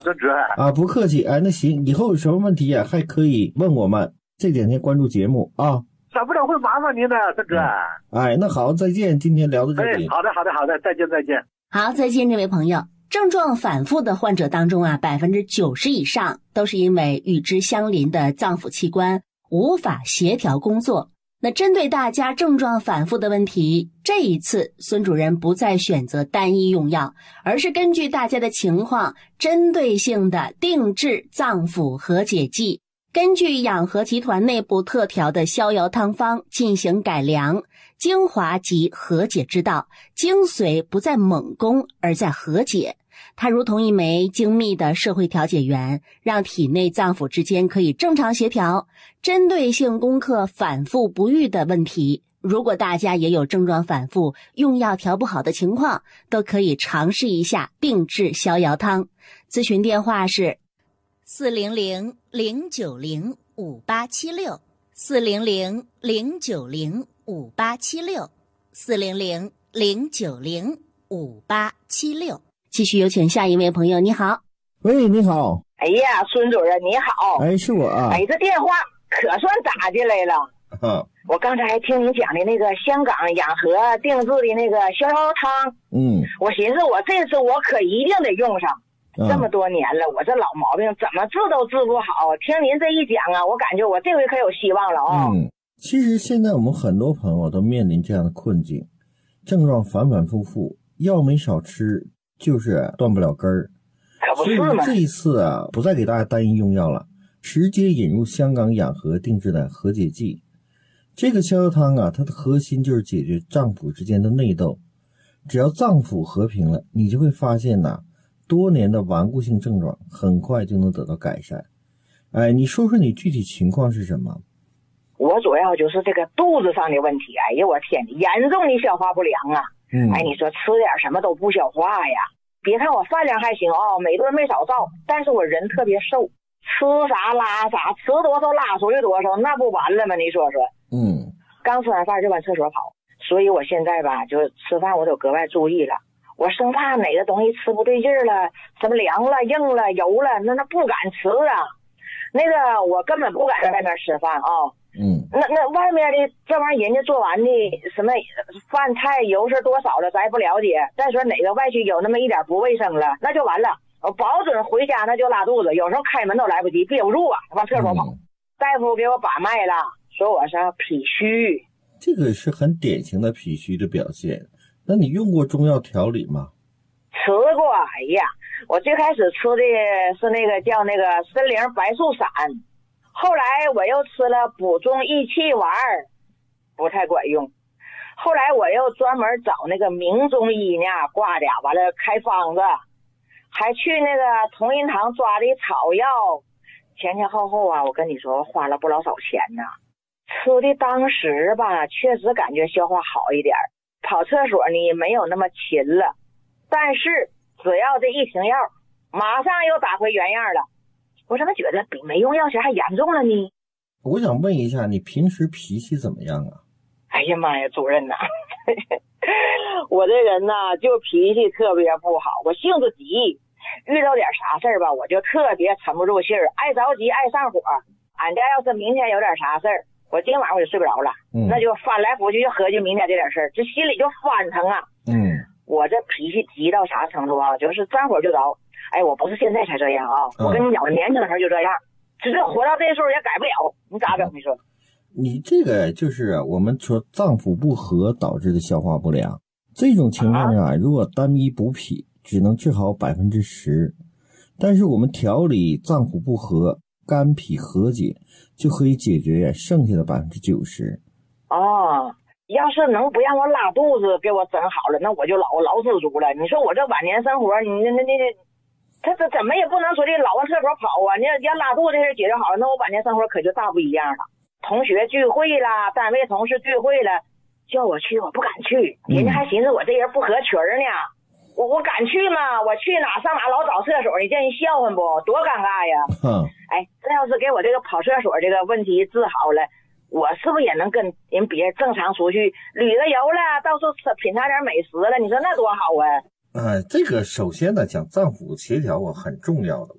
郑主任啊，不客气。哎，那行，以后有什么问题啊，还可以问我们。这两天关注节目啊。 少不了会麻烦您的，郑主任。 哎，那好，再见。今天聊到这里。 好的，再见。 好，再见，这位朋友。症状反复的患者当中啊，90%以上都是因为与之相邻的脏腑器官无法协调工作。那针对大家症状反复的问题，这一次孙主任不再选择单一用药，而是根据大家的情况，针对性的定制脏腑和解剂，根据养和集团内部特调的逍遥汤方进行改良，精华及和解之道，精髓不在猛攻，而在和解。它如同一枚精密的社会调解员，让体内脏腑之间可以正常协调，针对性攻克反复不愈的问题。如果大家也有症状反复、用药调不好的情况，都可以尝试一下定制逍遥汤。咨询电话是400-090-5876 400-090-5876 继续有请下一位朋友。你好。 喂，你好。 哎呀，孙主任你好。 哎，是我啊。 哎，这电话可算打进来了。我刚才还听你讲的那个香港养和定制的那个逍遥汤，我寻思我这次我可一定得用上。这么多年了，我这老毛病怎么治都治不好。听您这一讲啊，我感觉我这回可有希望了啊。 其实现在我们很多朋友都面临这样的困境，症状反反复复，药没少吃，就是断不了根儿。 可不是吗？ 所以这一次啊，不再给大家单一用药了，直接引入香港养和定制的和解剂。这个逍遥汤啊，它的核心就是解决脏腑之间的内斗。只要脏腑和平了，你就会发现呐，多年的顽固性症状很快就能得到改善。哎，你说说你具体情况是什么？ 我主要就是这个肚子上的问题。哎呀，我天，严重的消化不良啊。哎，你说吃点什么都不消化呀。别看我饭量还行每顿没少造，但是我人特别瘦，吃啥拉啥，吃多少拉出去多少，那不完了吗？你说说。刚吃完饭就往厕所跑，所以我现在吧，就吃饭我都格外注意了。我生怕哪个东西吃不对劲了，什么凉了、硬了、油了，那不敢吃啊。那个我根本不敢在外面吃饭那外面的这玩意儿人家做完的什么饭菜油是多少了咱也不了解，再说哪个外区有那么一点不卫生了，那就完了。我保准回家那就拉肚子，有时候开门都来不及，憋不住啊，往厕所跑。大夫给我把脉了，说我是脾虚。 这个是很典型的脾虚的表现。那你用过中药调理吗？ 吃过。哎呀，我最开始吃的是那个叫那个参苓白术散，后来我又吃了补中益气丸，不太管用。后来我又专门找那个名中医呢挂的，完了开方子，还去那个同仁堂抓的草药，前前后后啊，我跟你说花了不老少钱呢。吃的当时吧，确实感觉消化好一点，跑厕所呢没有那么勤了，但是只要这一停药，马上又打回原样了。我怎么觉得比没用药前还严重了呢？ 我想问一下，你平时脾气怎么样啊？ 哎呀妈呀，主任呐我这人呐就脾气特别不好，我性子急，遇到点啥事儿吧，我就特别沉不住气儿，爱着急爱上火。俺家要是明天有点啥事儿，我今晚上我就睡不着了，那就翻来覆去就合计明天这点事儿，这心里就翻腾啊。我这脾气急到啥程度啊，就是沾火就着。哎，我不是现在才这样啊，我跟你讲，我年轻的时候就这样，只是活到这时候也改不了，你咋整？你说？ 你这个就是我们说脏腑不和导致的消化不良，这种情况啊，如果单一补脾只能治好10%，但是我们调理脏腑不和，肝脾和解就可以解决剩下的90%。 要是能不让我拉肚子给我整好了，那我就老知足了。你说我这晚年生活，他这怎么也不能说的老往厕所跑啊！你要拉肚子这事解决好了，那我晚年生活可就大不一样了。同学聚会啦，单位同事聚会了，叫我去我不敢去，人家还寻思我这人不合群呢。我敢去吗？我去哪上哪老找厕所，你见人笑话不？多尴尬呀！哎，这要是给我这个跑厕所这个问题治好了，我是不是也能跟人别正常出去旅个游了，到处品尝点美食了？你说那多好啊！ 这个首先呢，讲脏腑协调很重要的。